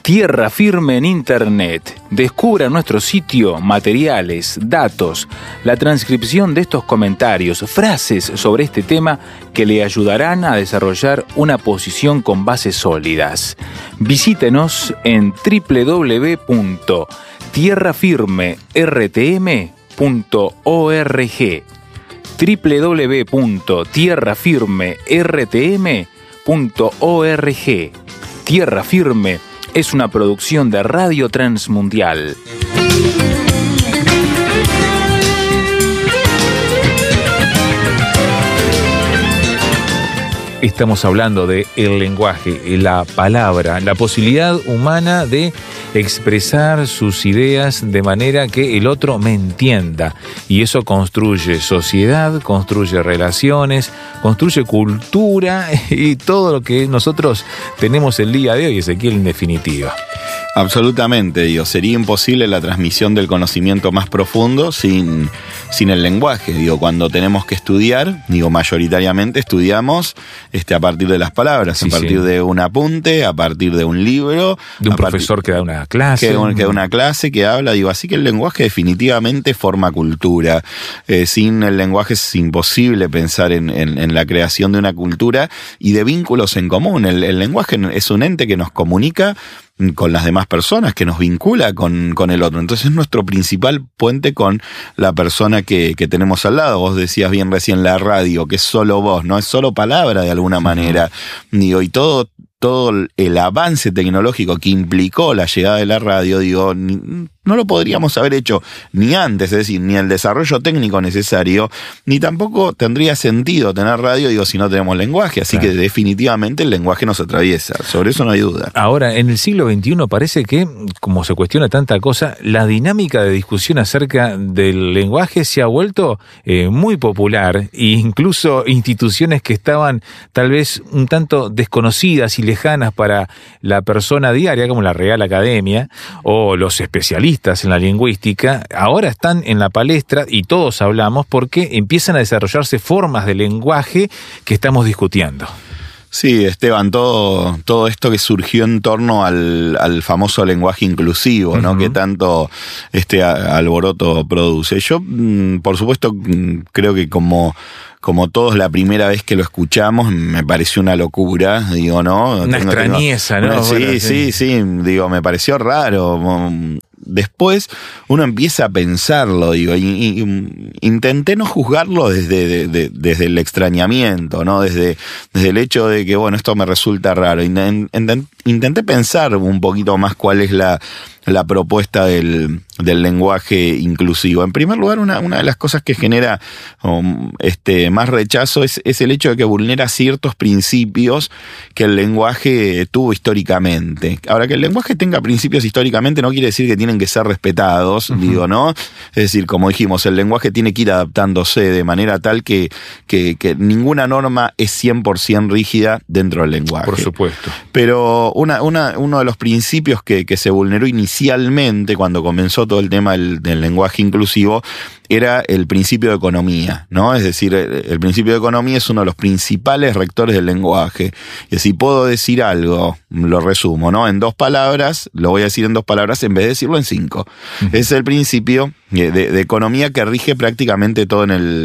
Tierra Firme en Internet. Descubra en nuestro sitio materiales, datos, la transcripción de estos comentarios, frases sobre este tema que le ayudarán a desarrollar una posición con bases sólidas. Visítenos en www.tierrafirmertm.org www.tierrafirmertm.org. Tierra Firme es una producción de Radio Transmundial. Estamos hablando de el lenguaje, la palabra, la posibilidad humana de expresar sus ideas de manera que el otro me entienda. Y eso construye sociedad, construye relaciones, construye cultura y todo lo que nosotros tenemos el día de hoy, Ezequiel, en definitiva. Absolutamente, digo, sería imposible la transmisión del conocimiento más profundo sin el lenguaje. Digo, cuando tenemos que estudiar, digo, mayoritariamente estudiamos a partir de las palabras, a partir de un apunte, a partir de un libro, de un profesor que da una clase, que da una clase, que habla, digo, así que el lenguaje definitivamente forma cultura. Sin el lenguaje es imposible pensar en la creación de una cultura y de vínculos en común. El lenguaje es un ente que nos comunica con las demás personas, que nos vincula con el otro. Entonces es nuestro principal puente con la persona que tenemos al lado. Vos decías bien recién la radio, que es solo voz, no es solo palabra de alguna manera. Digo, y todo el avance tecnológico que implicó la llegada de la radio, digo, no lo podríamos haber hecho ni antes, es decir, ni el desarrollo técnico necesario, ni tampoco tendría sentido tener radio, digo, si no tenemos lenguaje. Así que definitivamente el lenguaje nos atraviesa, sobre eso no hay duda. Ahora, en el siglo XXI parece que, como se cuestiona tanta cosa, la dinámica de discusión acerca del lenguaje se ha vuelto muy popular, e incluso instituciones que estaban tal vez un tanto desconocidas y lejanas para la persona diaria, como la Real Academia o los especialistas en la lingüística, ahora están en la palestra y todos hablamos porque empiezan a desarrollarse formas de lenguaje que estamos discutiendo. Sí, Esteban, todo esto que surgió en torno al famoso lenguaje inclusivo, ¿no? Que tanto alboroto produce. Yo, por supuesto, creo que como todos, la primera vez que lo escuchamos me pareció una locura, digo, ¿no? Una extrañeza, ¿no? Sí, digo, me pareció raro. Después uno empieza a pensarlo, digo, y intenté no juzgarlo desde el extrañamiento, ¿no? Desde el hecho de que, bueno, esto me resulta raro. Intenté pensar un poquito más cuál es la propuesta del lenguaje inclusivo. En primer lugar, una de las cosas que genera más rechazo es el hecho de que vulnera ciertos principios que el lenguaje tuvo históricamente. Ahora, que el lenguaje tenga principios históricamente no quiere decir que tienen que ser respetados, digo, ¿no? Es decir, como dijimos, el lenguaje tiene que ir adaptándose de manera tal que ninguna norma es 100% rígida dentro del lenguaje. Por supuesto. Pero uno de los principios que se vulneró inicialmente cuando comenzó todo el tema del lenguaje inclusivo era el principio de economía, ¿no? Es decir, el principio de economía es uno de los principales rectores del lenguaje. Y si puedo decir algo, lo resumo, ¿no? En 2 palabras, lo voy a decir en 2 palabras en vez de decirlo en 5. Es el principio de economía que rige prácticamente todo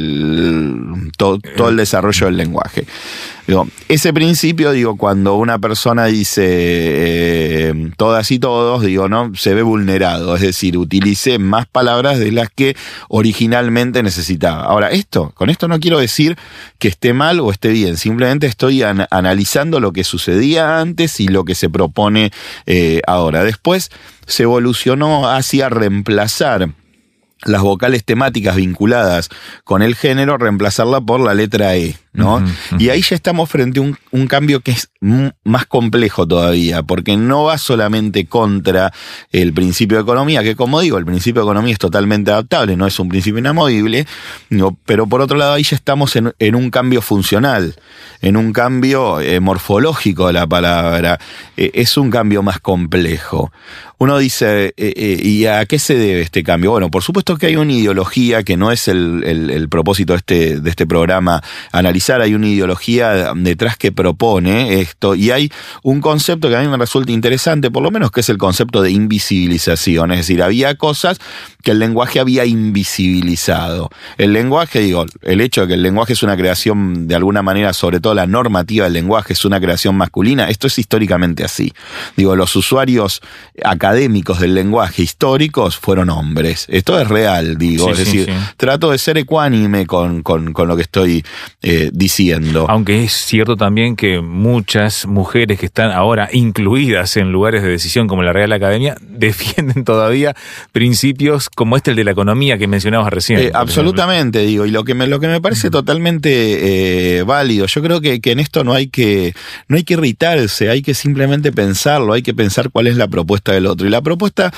todo el desarrollo del lenguaje. Digo, ese principio, digo, cuando una persona dice todas y todos, digo, ¿no? Se ve vulnerado, es decir, utilice más palabras de las que originalmente necesitaba. Ahora, con esto no quiero decir que esté mal o esté bien, simplemente estoy analizando lo que sucedía antes y lo que se propone ahora. Después se evolucionó hacia reemplazar las vocales temáticas vinculadas con el género, reemplazarla por la letra E, ¿no? Y ahí ya estamos frente a un cambio que es más complejo todavía, porque no va solamente contra el principio de economía, que como digo, el principio de economía es totalmente adaptable, no es un principio inamovible, pero por otro lado ahí ya estamos en un cambio funcional, en un cambio morfológico de la palabra, es un cambio más complejo. Uno dice, ¿y a qué se debe este cambio? Bueno, por supuesto supuesto que hay una ideología que no es el propósito de este programa analizar, hay una ideología detrás que propone esto, y hay un concepto que a mí me resulta interesante, por lo menos, que es el concepto de invisibilización. Es decir, había cosas que el lenguaje había invisibilizado. El lenguaje, el hecho de que el lenguaje es una creación, de alguna manera, sobre todo la normativa del lenguaje es una creación masculina, esto es históricamente así. Los usuarios académicos del lenguaje históricos fueron hombres. Esto es real, es decir, trato de ser ecuánime con lo que estoy diciendo. Aunque es cierto también que muchas mujeres que están ahora incluidas en lugares de decisión como la Real Academia defienden todavía principios como el de la economía que mencionabas recién. Absolutamente, y lo que me parece totalmente válido. Yo creo que en esto no hay que irritarse, hay que simplemente pensarlo, hay que pensar cuál es la propuesta del otro. Y la propuesta,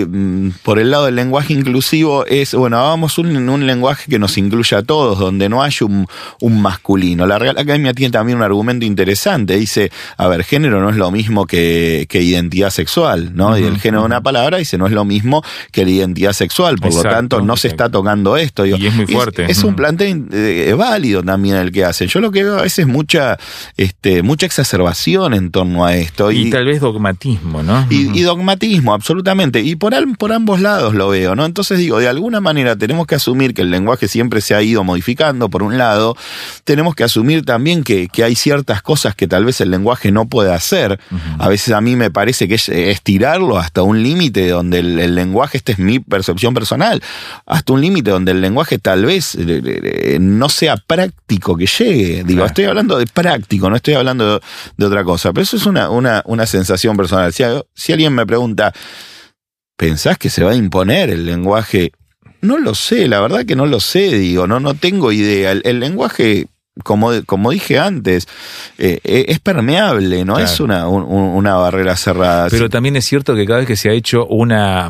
por el lado del lenguaje inclusivo, es, hagamos un lenguaje que nos incluya a todos, donde no haya un masculino. La Real Academia tiene también un argumento interesante. Dice, género no es lo mismo que identidad sexual, ¿no? Y el género de una palabra dice, no es lo mismo que la identidad sexual, por lo tanto no se está tocando esto. Y es muy fuerte. Es un planteo válido también el que hacen. Yo lo que veo a veces mucha exacerbación en torno a esto. Y tal vez dogmatismo, ¿no? Y dogmatismo, absolutamente. Y por ambos lados lo veo, ¿no? Entonces de alguna manera tenemos que asumir que el lenguaje siempre se ha ido modificando, por un lado. Tenemos que asumir también que hay ciertas cosas que tal vez el lenguaje no puede hacer. A veces a mí me parece que es estirarlo hasta un límite donde el lenguaje, esta es mi percepción personal, hasta un límite donde el lenguaje tal vez no sea práctico que llegue. Estoy hablando de práctico, no estoy hablando de otra cosa. Pero eso es una sensación personal. Si alguien me pregunta, ¿pensás que se va a imponer el lenguaje? No lo sé, la verdad que no lo sé, no tengo idea. El lenguaje, como dije antes, es permeable, no es una barrera cerrada. Pero también es cierto que cada vez que se ha hecho una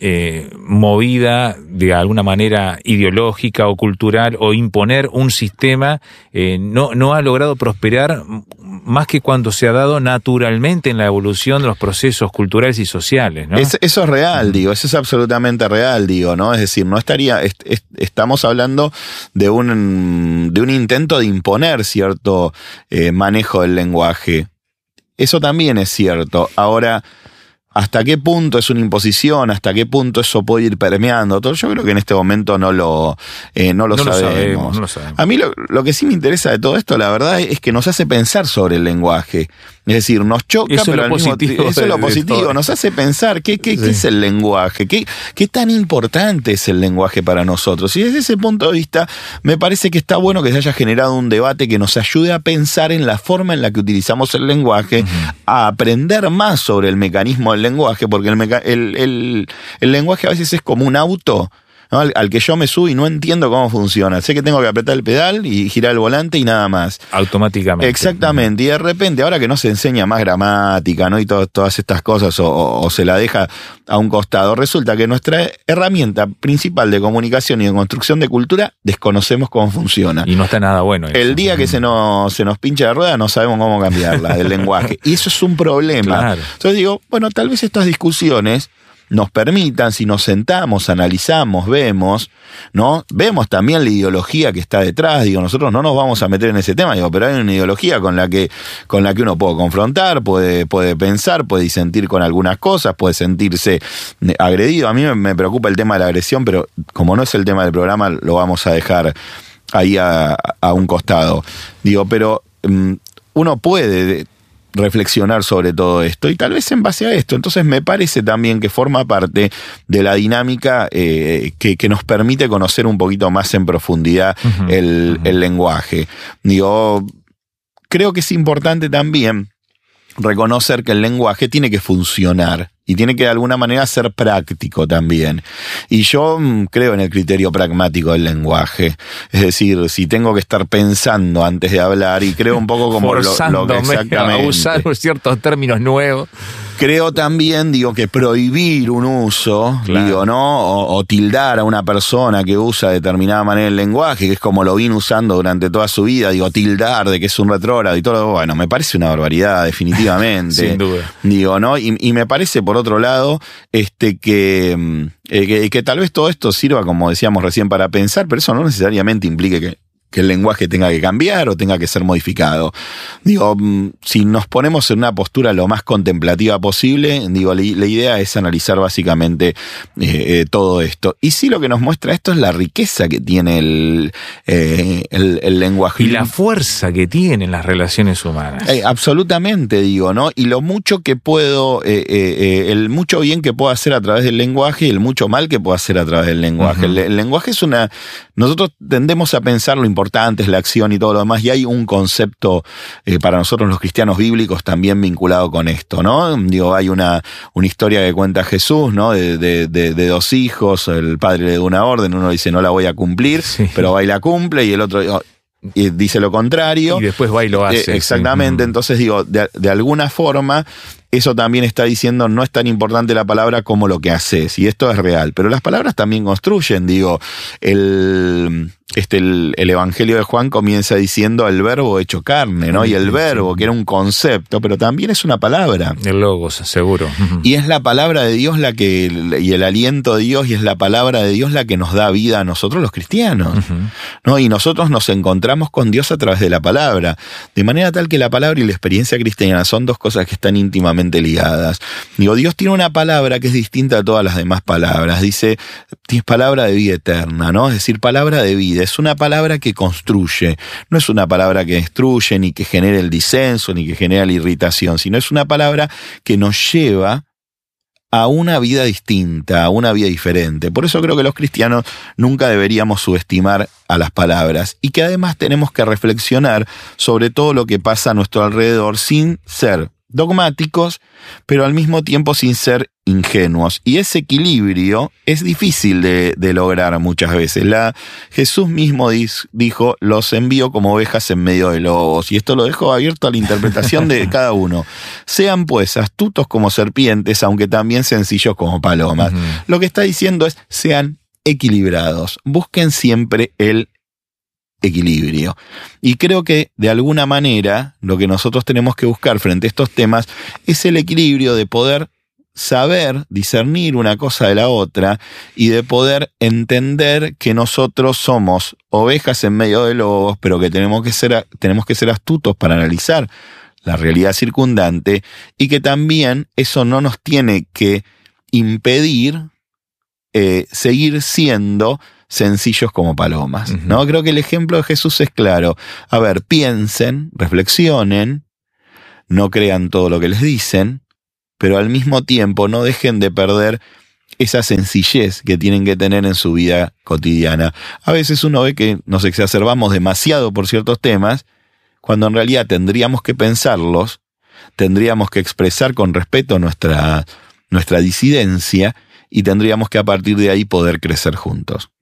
movida de alguna manera ideológica o cultural o imponer un sistema, no ha logrado prosperar más que cuando se ha dado naturalmente en la evolución de los procesos culturales y sociales, ¿no? Eso es real, eso es absolutamente real, ¿no? Es decir, no estaría, estamos hablando de un intento de imponer cierto manejo del lenguaje. Eso también es cierto. Ahora, ¿hasta qué punto es una imposición? ¿Hasta qué punto eso puede ir permeando? Todo, yo creo que en este momento no lo sabemos. A mí lo que sí me interesa de todo esto, la verdad, es que nos hace pensar sobre el lenguaje. Es decir, nos choca, pero al mismo tiempo eso es lo positivo. Nos hace pensar qué es el lenguaje, qué tan importante es el lenguaje para nosotros. Y desde ese punto de vista, me parece que está bueno que se haya generado un debate que nos ayude a pensar en la forma en la que utilizamos el lenguaje, a aprender más sobre el mecanismo del lenguaje, porque el lenguaje a veces es como un auto, ¿no? Al que yo me subo y no entiendo cómo funciona. Sé que tengo que apretar el pedal y girar el volante y nada más. Automáticamente. Exactamente. Y de repente, ahora que no se enseña más gramática, ¿no? Y todas estas cosas, o se la deja a un costado, resulta que nuestra herramienta principal de comunicación y de construcción de cultura desconocemos cómo funciona. Y no está nada bueno eso. El día que se nos pincha la rueda no sabemos cómo cambiarla, del lenguaje. Y eso es un problema. Claro. Entonces tal vez estas discusiones nos permitan, si nos sentamos, analizamos, vemos, ¿no? Vemos también la ideología que está detrás. Nosotros no nos vamos a meter en ese tema, pero hay una ideología con la que uno puede confrontar, puede pensar, puede disentir con algunas cosas, puede sentirse agredido. A mí me preocupa el tema de la agresión, pero como no es el tema del programa, lo vamos a dejar ahí a un costado. Pero uno puede reflexionar sobre todo esto y tal vez en base a esto. Entonces me parece también que forma parte de la dinámica que nos permite conocer un poquito más en profundidad el lenguaje. Creo que es importante también reconocer que el lenguaje tiene que funcionar y tiene que de alguna manera ser práctico también. Y yo creo en el criterio pragmático del lenguaje. Es decir, si tengo que estar pensando antes de hablar, y creo un poco como lo que exactamente a usar ciertos términos nuevos. Creo también, que prohibir un uso, claro, ¿no? O tildar a una persona que usa de determinada manera el lenguaje, que es como lo vino usando durante toda su vida, tildar de que es un retrógrado y todo, bueno, me parece una barbaridad, definitivamente. Sin duda. ¿No? Y me parece, por otro lado, que que tal vez todo esto sirva, como decíamos recién, para pensar, pero eso no necesariamente implique que el lenguaje tenga que cambiar o tenga que ser modificado. Digo, si nos ponemos en una postura lo más contemplativa posible, digo, la idea es analizar básicamente todo esto. Y sí, lo que nos muestra esto es la riqueza que tiene el lenguaje. Y la fuerza que tienen las relaciones humanas. Absolutamente, digo, ¿no? Y lo mucho que puedo, el mucho bien que puedo hacer a través del lenguaje y el mucho mal que puedo hacer a través del lenguaje. Uh-huh. El lenguaje es nosotros tendemos a pensar lo importante es la acción y todo lo demás, y hay un concepto para nosotros los cristianos bíblicos también vinculado con esto, ¿no? Digo, hay una historia que cuenta Jesús, ¿no? De dos hijos, el padre le da una orden, uno dice no la voy a cumplir, sí, pero va y la cumple, y el otro dice lo contrario. Y después va y lo hace. Exactamente, sí. Entonces digo, de alguna forma eso también está diciendo no es tan importante la palabra como lo que haces, y esto es real, pero las palabras también construyen, digo, el Evangelio de Juan comienza diciendo el verbo hecho carne, ¿no? Y el verbo, que era un concepto, pero también es una palabra. El logos, seguro. Y es la palabra de Dios y el aliento de Dios, y es la palabra de Dios la que nos da vida a nosotros los cristianos, ¿no? Y nosotros nos encontramos con Dios a través de la palabra, de manera tal que la palabra y la experiencia cristiana son dos cosas que están íntimamente ligadas. Digo, Dios tiene una palabra que es distinta a todas las demás palabras. Dice, tienes palabra de vida eterna, ¿no? Es decir, palabra de vida. Es una palabra que construye. No es una palabra que destruye, ni que genere el disenso, ni que genere la irritación, sino es una palabra que nos lleva a una vida distinta, a una vida diferente. Por eso creo que los cristianos nunca deberíamos subestimar a las palabras, y que además tenemos que reflexionar sobre todo lo que pasa a nuestro alrededor sin ser dogmáticos, pero al mismo tiempo sin ser ingenuos. Y ese equilibrio es difícil de lograr muchas veces. Jesús mismo dijo, los envío como ovejas en medio de lobos, y esto lo dejo abierto a la interpretación de cada uno. Sean pues astutos como serpientes, aunque también sencillos como palomas. Uh-huh. Lo que está diciendo es, sean equilibrados, busquen siempre el equilibrio. Y creo que de alguna manera lo que nosotros tenemos que buscar frente a estos temas es el equilibrio de poder saber discernir una cosa de la otra, y de poder entender que nosotros somos ovejas en medio de lobos, pero que tenemos que ser astutos para analizar la realidad circundante, y que también eso no nos tiene que impedir seguir siendo sencillos como palomas, ¿no? Uh-huh. Creo que el ejemplo de Jesús es claro. A ver, piensen, reflexionen, no crean todo lo que les dicen, pero al mismo tiempo no dejen de perder esa sencillez que tienen que tener en su vida cotidiana. A veces uno ve que nos exacerbamos demasiado por ciertos temas, cuando en realidad tendríamos que pensarlos, tendríamos que expresar con respeto nuestra disidencia, y tendríamos que a partir de ahí poder crecer juntos.